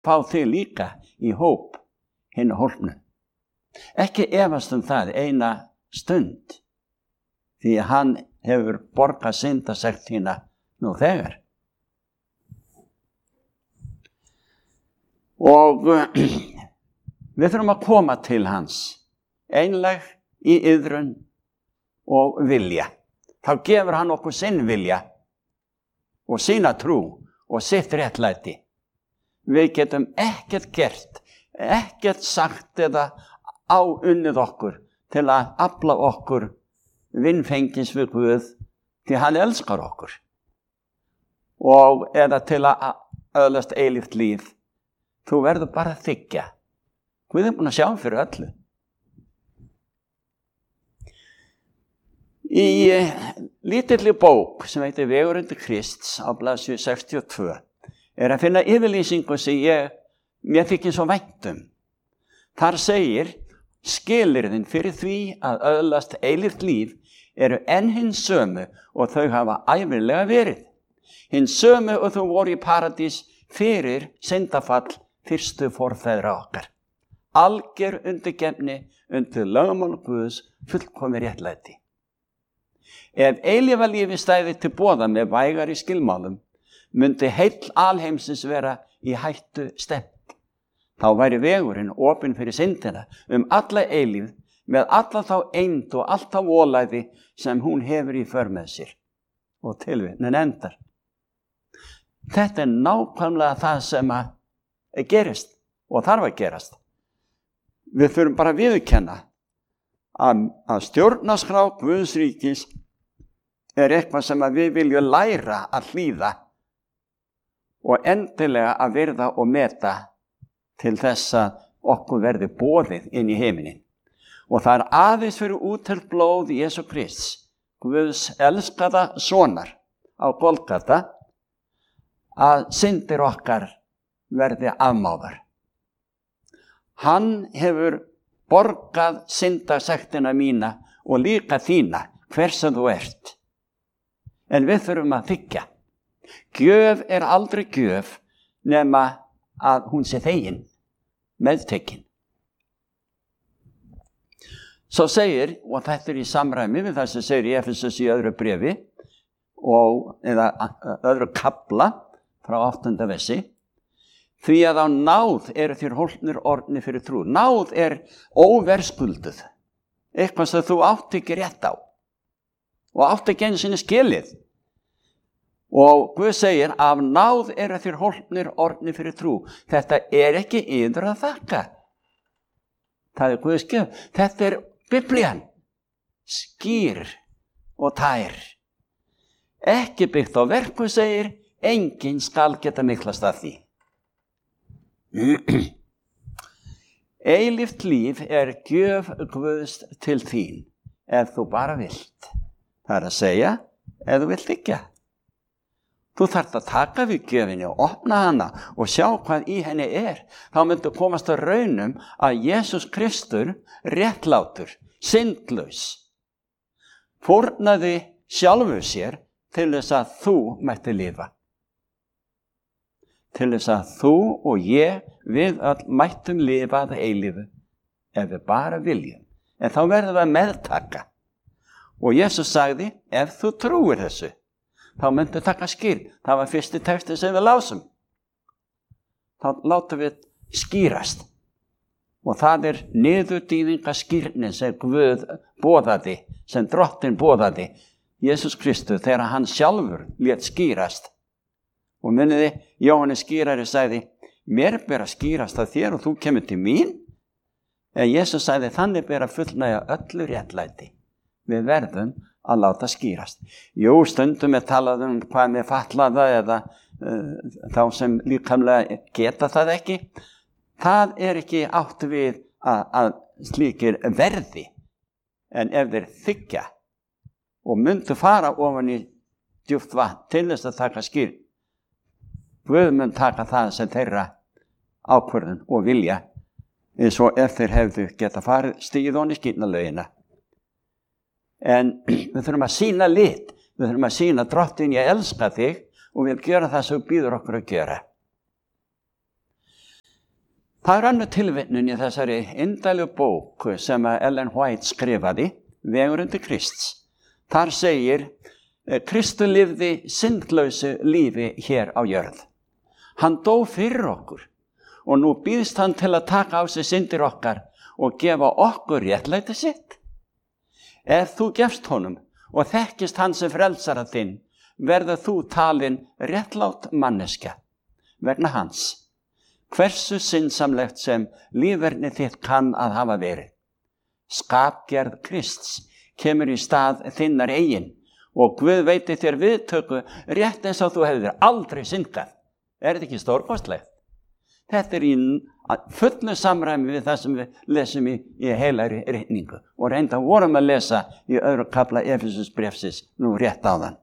fá þig líka í hóp hinu hólpnu. Ekki efast það eina stund, því hann hefur borgað syndasekt þína nú þegar. Og við þurfum að koma til hans, einlæg í iðrun og vilja. Þá gefur hann okkur sinn vilja og sína trú og sitt réttlæti. Við getum ekkert gert, ekkert sagt eða áunnið okkur til að afla okkur vinfengis við Guð, því hann elskar okkur. Og eða til að öðlast eilíft líf. Þú verður bara að þiggja. Guð er búinn að sjá fyrir öllu. Í lítilli bók sem heitir Vegur undir Krists á blaðsíðu 62 er að finna yfirlýsingu sem mér þykir svo vænt um. Þar segir: skilyrðin fyrir því að öðlast eilíft líf eru enn hins sömu og þau hafa ævinlega verið. Hins sömu og þau voru í paradís fyrir syndafall fyrstu forfeðra okkar. Alger undirgefni undir lögmál Guðs fullkomið réttlæti. Ef eilífa lífi stæði til boða með vægari skilmálum, myndi heill alheimsins vera í hættu stefnt. Þá væri vegurinn opinn fyrir syndina alla eilífð, með alla þá eind og allt þá volæði sem hún hefur í för með sér. Og tilvitnunin endar. Þetta er nákvæmlega það sem gerist og þarf að gerast. Við þurfum bara að viðurkenna að stjórnarskrá Guðs ríkis er eitthvað sem við viljum læra að hlýða og endilega að virða og meta til þess að okkur verði boðið inn í heiminin. Og það er aðeins fyrir úthelt blóð Jesú Krists, Guðs elskaða sonar á Golgata, að syndir okkar verði afmáðar. Hann hefur borgað syndasektina mína og líka þína, hver sem þú ert. En við þurfum að þiggja. Gjöf er aldrei gjöf nema að hún sé þegin, meðtekin. Svo segir, og þetta er í samræmi við það sem segir í Efesus í öðru bréfi, eða öðru kafla frá 8. versi, því að á náð eru þér hólpnir orðnir fyrir trú. Náð er óverðskulduð, eitthvað sem þú átt ekki rétt á og átt ekki einu sinni skilið. Og Guð segir, af náð eru þér hólpnir orðnir fyrir trú. Þetta er ekki yður að þakka. Það er Guðs gjöf. Þetta er Biblían, skýr og tær. Ekki byggt á verku, segir, enginn skal geta miklast af því. Eilíft líf er gjöf Guðs til þín, ef þú bara vilt. Það er að segja, ef þú vilt ekki. Þú þarft að taka við gjöfinni og opna hana og sjá hvað í henni er. Þá myndu komast að raunum að Jesús Kristur, réttlátur, syndlaus, fórnaði sjálfu sér til þess að þú mætti lifa. Til þess að þú og við öll mættum lifa að eilífu, ef við bara viljum. En þá verðum við að meðtaka. Og Jesús sagði, ef þú trúir þessu, þá myndu taka skýr. Það var fyrsti texti sem við lásum. Þá látum við skýrast. Og það er niðurdýfingaskýrnin sem Guð boðaði, sem Drottinn boðaði, Jesús Kristus, þegar hann sjálfur lét skýrast. Og muniði, Jóhannes skýrari sagði, mér ber að skýrast að þér og þú kemur til mín. En Jesús sagði, þannig ber að fullnægja öllu réttlæti. Við verðum að láta skýrast. Jú, stundum er talað hvað með fatlaða eða þá sem líkamlega geta það ekki. Það er ekki átt við að slíkir verði. En ef þeir þiggja og myndu fara ofan í djúpt vatn til þess að taka skýr, Guð mun taka það sem þeirra ákvörðun og vilja, eins og ef þeir hefðu geta farið stigið ofan í skírnarlaugina. En við þurfum að sýna lit, við þurfum að sýna Drottinn, ég elska þig og vil gera það sem þú býður okkur að gera. Það önnur tilvitnun í þessari indælu bók sem Ellen White skrifaði, Vegur undir Krists. Þar segir, Kristur lifði syndlausu lífi hér á jörð. Hann dó fyrir okkur og nú býðst hann til að taka á sig syndir okkar og gefa okkur réttlæti sitt. Ef þú gefst honum og þekkist hann sem frelsara þinn, verður þú talin réttlát manneskja vegna hans. Hversu syndsamlegt sem líferni þitt kann að hafa verið. Skapgerð Krists kemur í stað þinnar eigin og Guð veiti þér viðtöku rétt eins og þú hefðir aldrei syndað. Er þetta ekki stórkostlegt? Þetta í fullu samræmi við það sem við lesum í heilagri ritningu og reynda vorum að lesa í öðru kafla Efesusbréfsins nú rétt áðan.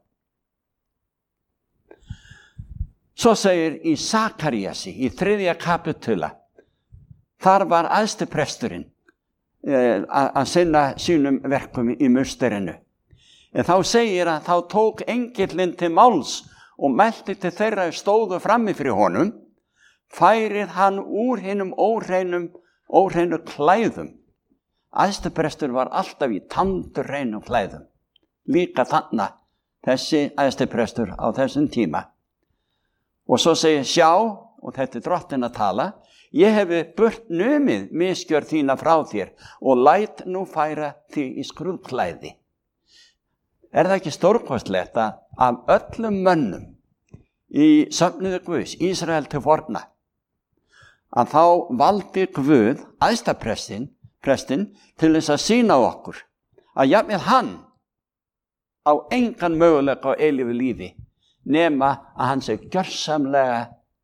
Svo segir í Sakaríasi í 3. kapitula, þar var æðstipresturinn að sinna sínum verkum í musterinu. En þá segir að þá tók engillinn til máls og mælti til þeirra stóðu frammi fyrir honum, færið hann úr hinum óhreinu klæðum. Æðstiprestur var alltaf í tandurreinu klæðum. Líka þarna þessi æðstiprestur á þessum tíma. Og svo segir, sjá, og þetta drottinn að tala, ég hefi burt numið misgjörð þína frá þér og læt nú færa því í skrúðklæði. Er það ekki stórkostlegt að af öllum mönnum í söfnuðu Guðs, Ísrael til forna, að þá valdi Guð æðstaprestinn til þess að sýna okkur að jafnvel hann á engan möguleika á eilífu lífi nema að hann sé gjörsamlega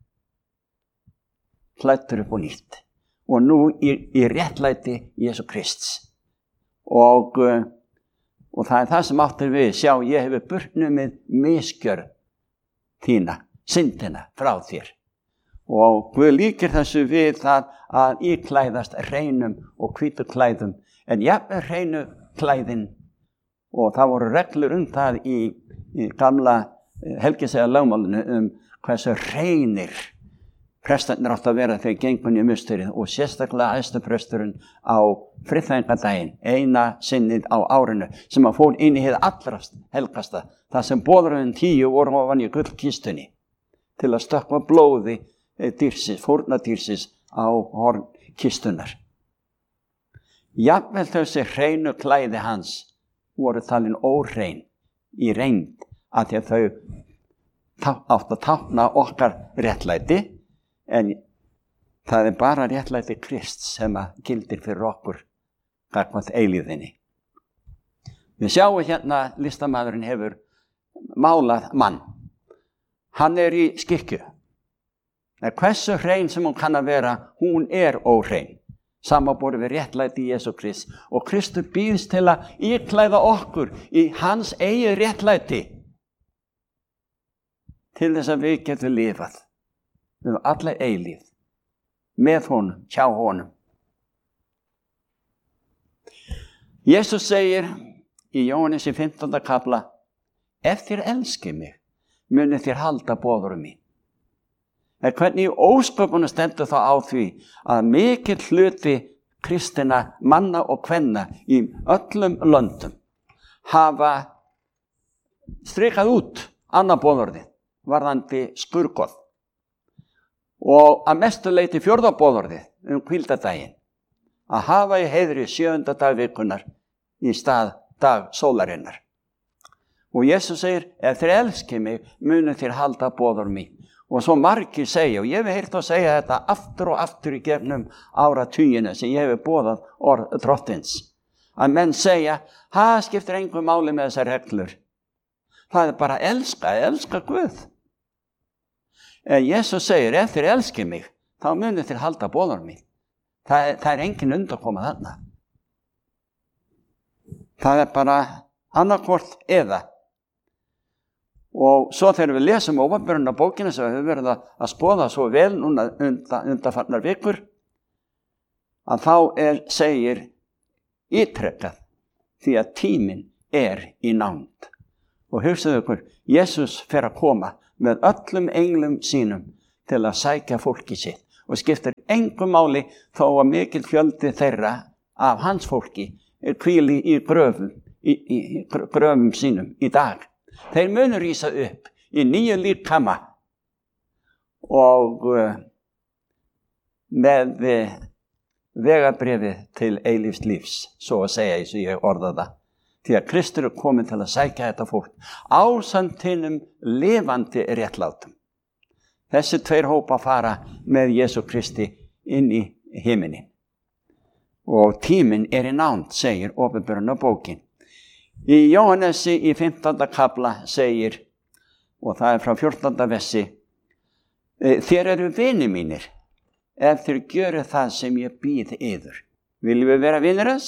klæddur upp og nýtt og nú í réttlæti Jesú Krists og það er það sem áttir við, sjá, ég hefi burnumið misgjörð þína, syndina frá þér og Guð líkir þessu við það að íklæðast hreinum og hvítu klæðum en jafnvel hreinu klæðin og það voru reglur það í gamla helgislega lögmálinu hversu hreinir prestarnir átt að vera þegar gengun í musterið og sérstaklega æðstapresturinn á friðþægingadaginn, eina sinnið á árinu sem að fór inn í hið allra helgasta, það sem boðröðin 10 voru ofan í gullkistunni til að stökkva blóði dýrsis, fórnadýrsis á horn kistunar. Jafnvel þessi hreinu klæði hans voru talin óhrein í reynd að því að þau átt að tákna okkar réttlæti en það er bara réttlæti Krists sem að gildir fyrir okkur gagnvart eilíðinni. Við sjáum hérna listamaðurinn hefur málað mann. Hann er í skikju. Hversu hrein sem hún kann að vera, hún er óhrein. Samanborið við réttlæti Jesú Krist og Kristur býðst til að íklæða okkur í hans eigið réttlæti til þess að við getum lifað alla eilíð með honum, hjá honum. Jesús segir í Jóhannes í 15. kafla, ef þér elskið mig, munið þér halda boðorðum mín. En hvernig í ósköpunum stendur þá á því að mikill hluti kristinna manna og kvenna í öllum löndum hafa strikað út annað boðorðið varðandi skurgoð og að mestu leyti 4. boðorðið hvíldardaginn að hafa í heiðri 7. dag vikunnar í stað dag sólarinnar. Og Jesús segir, ef þér elskið mig, munið þér halda boðorð mín. Og svo margir segja, og ég hef heyrt að segja þetta aftur og aftur í gefnum áratugina sem ég hef boðað orð drottins. Að menn segja, það skiptir engu máli með þessar reglur. Það er bara elska Guð. Jesús segir, ef þér elskið mig, þá munið þér halda boðorð mín. Það er engin undarkoma þarna. Það er bara annarkvort eða. Og svo þegar við lesum ópenbarunarbókina sem við höfum verið að skoða svo vel núna undanfarnar vikur, að þá segir ítrekkað því að tíminn er í nánd. Og hugsaðu ykkur, Jesús fer að koma með öllum englum sínum til að sækja fólki sitt og skiptir engu máli þó að mikil fjöldi þeirra af hans fólki hvíli í gröfum sínum í dag. Þeir munu rísa upp í nýju líkama og með vegabréfið til eilífs lífs, svo að segja eins og ég orða það. Því að Kristur komin til að sækja þetta fólk ásamt hinum lifandi réttlátum. Þessi tveir hópa fara með Jesú Kristi inn í himinin. Og tíminn í nánd, segir Åpenbarunarbókin. Í Jóhannesi í 15. kapla segir, og það frá 14. versi, þér eru vinir mínir, ef þér gjöru það sem ég býð yður. Viljum við vera vinir hans?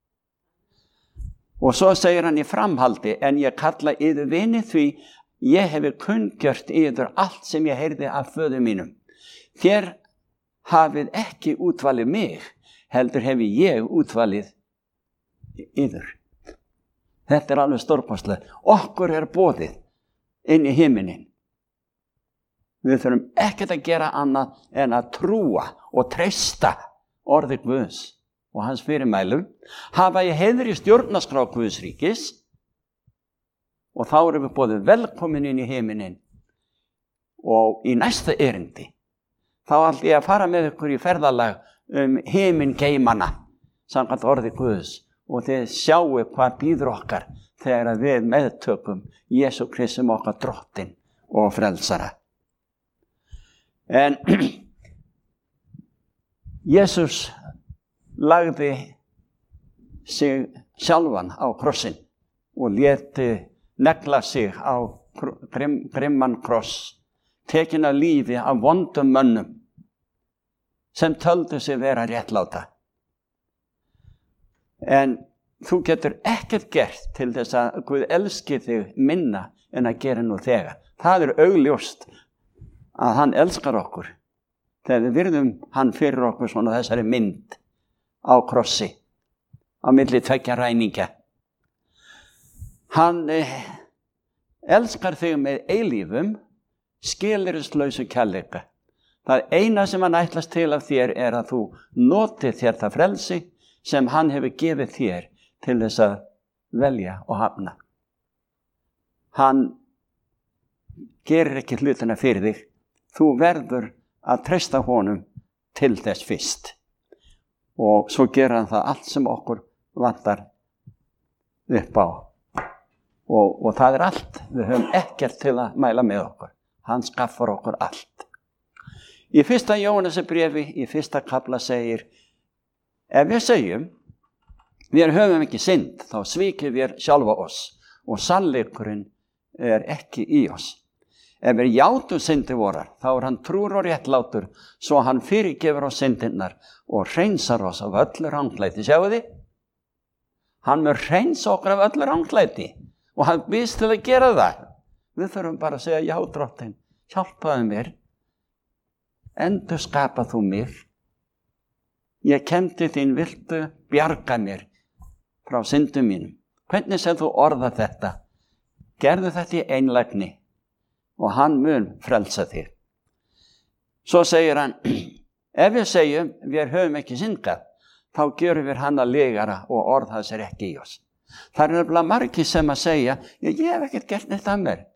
Og svo segir hann í framhaldi, en ég kalla yður vini því ég hefi kunngjört yður allt sem ég heyrði af föður mínum. Þér hafið ekki útvalið mig, heldur hefi ég útvalið yður. Þetta alveg stórkostlegt. Okkur boðið inn í himinin. Við þurfum ekkert að gera annað en að trúa og treysta orði Guðs og hans fyrirmælum, hafa í heiðri stjórnarskrá Guðs ríkis, og þá erum við boðið velkomin inn í himinin. Og í næsta erindi þá ætla ég að fara með ykkur í ferðalag himingeimana samkvæmt orði Guðs, og þið sjáu hvað býður okkar þegar við meðtökum Jesú Kristi sem okkar drottinn og frelsara. En Jesus lagði sig sjálfan á krossin og léti negla sig á grimman kross, tekin af lífi af vondum mönnum sem töldu sig vera réttláta. En þú getur ekkert gert til þess að Guð elski þig minna en að gera nú þegar. Það augljóst að hann elskar okkur þegar við virðum hann fyrir okkur svona þessari mynd á krossi á milli tveggja ræningja. Hann elskar þig með eilífum skilyrðislausu kærleika. Það eina sem hann ætlast til af þér að þú noti þér það frelsi sem hann hefur gefið þér til þess að velja og hafna. Hann gerir ekki hlutina fyrir þig. Þú verður að treysta honum til þess fyrst. Og svo gera hann það allt sem okkur vantar upp á. Og það allt. Við höfum ekkert til að mæla með okkur. Hann skaffar okkur allt. Í 1. Jóhannesarbréfi, í 1. kapla segir, ef við segjum, við höfum ekki synd, þá svíkjum við sjálfa oss og sannleikurinn ekki í oss. Ef við játum syndir vorar, þá hann trúr og réttlátur, svo hann fyrirgefur oss syndirnar og hreinsar oss af öllu ranglæti. Sjáu þið? Hann mun hreinsa okkur af öllu ranglæti og hann býðst til að gera það. Við þurfum bara að segja, já drottinn, hjálpaðu mér, endurskapa þú mig. Ég kenndi þín, viltu bjarga mér frá syndum mínum. Hvernig sem þú orða þetta? Gerðu þetta í einlægni. Og hann mun frelsa þig. Svo segir hann, ef við segjum, við höfum ekki syndgað, þá gjörum við hann að legara og orð hans ekki í oss. Það nefnilega margir sem að segja, ég hef ekkert gert neitt að mér.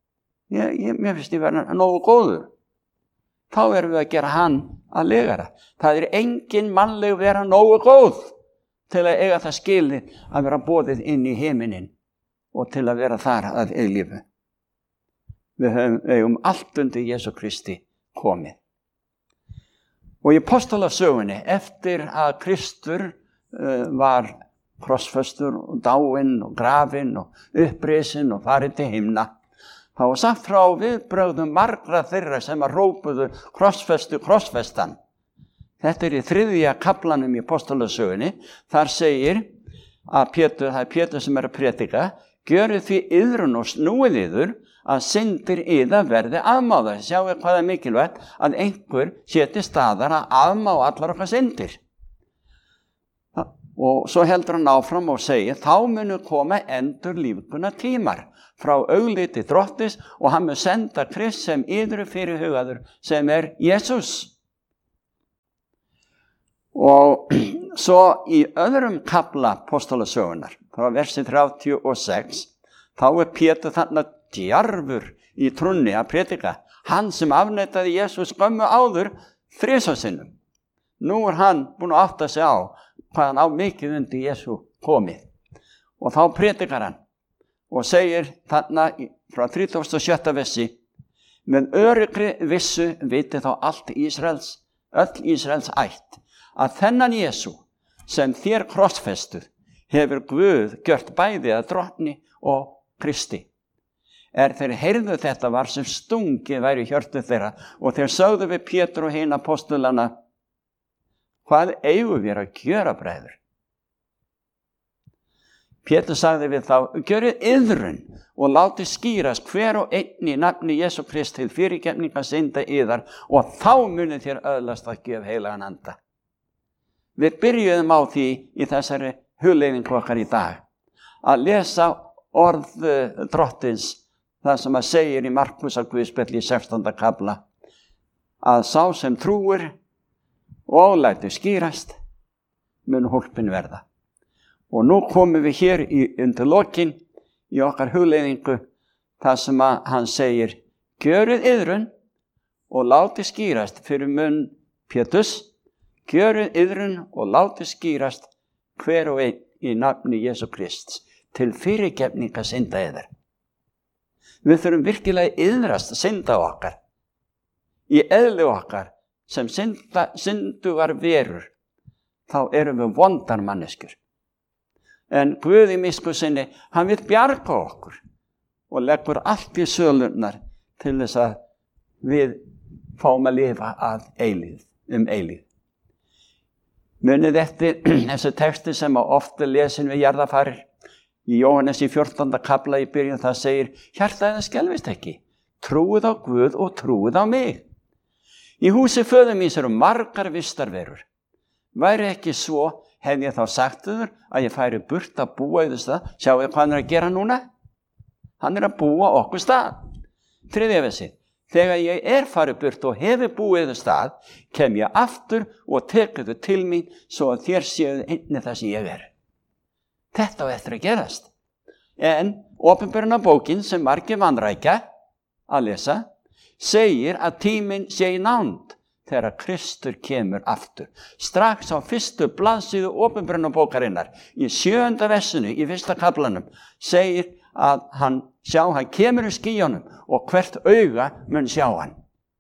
Mér finnst ég vera nógu góður. Þá erum við að gera hann að legara. Það engin mannleg vera nógu góð til að eiga það skilið að vera boðið inn í himinin og til að vera þar að eilífu. Við höfum allt undir Jesú Kristi komið. Og í apostolasögunni, eftir að Kristur var krossfestur og dáinn og grafinn og upprisinn og farið til himna, þá var sagt frá viðbrögðum margra þeirra sem að rópuðu krossfestan. Þetta í 3. kaplanum í apostolasögunni. Þar segir að það Pétur sem að predika, gjörið því iðrun og snúið yður að syndir yðar verði afmáðar. Sjáu hvað mikilvægt að einhver sé til staðar að afmá allar okkar syndir. Og svo heldur hann áfram og segir, þá munu koma endurlífguna tímar frá augliti Drottins og hann mun senda Krist sem yður fyrirhugaður sem Jesús. Og svo í öðrum kafla apostolasögunar, frá versi 36, þá Pétur þarna djarfur í trúnni að predika. Hann sem afneitaði Jesús skömmu áður 3 sinnum. Nú hann búinn að átta sig á hvað hann á mikið undir Jesú komið. Og þá predikar hann og segir þarna frá 37. versi: með öryggri vissu viti þá allt Ísraels, öll Ísraels ætt, að þennan Jesú sem þér krossfestuð hefur Guð gjört bæði að drottni og Kristi. Þeir heyrðu þetta var sem stungið væri í hjörtu þeirra, og þeir sögðu við Pétur og hina apostolana: hvað eigum við að gjöra, bræður? Pétur sagði við þá: gjörið iðrun og látið skýrast hver og einn í nafni Jesú Kristi til fyrirgefningar synda yðar, og þá munið þér öðlast að gjöf heilagan anda. Við byrjuðum á því í þessari hugleiðingu okkar í dag að lesa orð drottins, það sem að segir í Markúsar guðspjalli í 16. kafla, að sá sem trúir og lætur skýrast mun hólpin verða. Og nú komum við hér undir lokin í okkar hugleiðingu, það sem að hann segir: gjörið iðrun og látið skýrast fyrir munn Péturs, gjörið iðrun og látið skýrast hver og einn í nafni Jesú Krists til fyrirgefningar synda yðar. Við þurfum virkilega iðrast synda okkar í eðli okkar sem syndugar verur. Þá erum við vondar manneskjur. En Guð í miskunn sinni, hann vill bjarga okkur og leggur allt í sölurnar til þess að við fáum að lifa að eilíð, eilíð. Munið eftir þessu texti sem oft lesin við jarðarfarir. Í Jóhannes í 14. kafla í byrjun það segir: hjartaðið skelfist ekki, trúið á Guð og trúið á mig. Í húsi föður míns eru margar vistarverur. Væri ekki svo, hef ég þá sagt þér að ég færi burt að búa í þess stað. Sjáu hvað hann að gera núna? Hann að búa okkur stað. 3. versi: þegar ég farið burt og hefur búið í þess stað, kem ég aftur og tekur þau til mín, svo að þér séuð einnig það sem ég Þetta á eftir að gerast. En opinberunarbókin sem margir vanrækja að lesa segir að tíminn sé í nánd þegar Kristur kemur aftur. Strax á fyrstu blaðsíðu opinberunarbókarinnar í 7. versinu í 1. kaflanum segir að hann kemur í skýjunum og hvert auga mun sjá hann.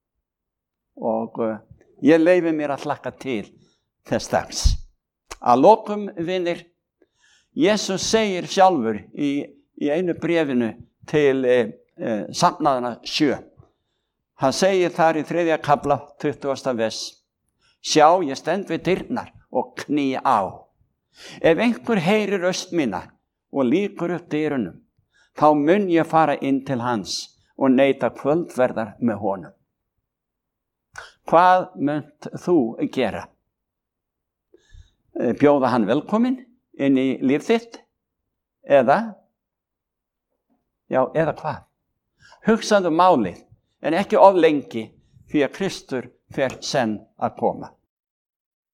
Og ég leyfi mér að hlakka til þess dags. Að lokum, vinir, Jesús segir sjálfur í einu bréfinu til safnaðana 7. Hann segir þar í 3. kafla 20. vers: sjá, ég stend við dyrnar og kný á. Ef einhver heyrir röst mína og lýkur upp dyrunum, þá mun ég fara inn til hans og neita kvöldverðar með honum. Hvað munt þú gera? Bjóða hann velkomin inn í líf þitt? Eða hvað? Hugsaðu málið, en ekki of lengi, því að Kristur fer senn að koma.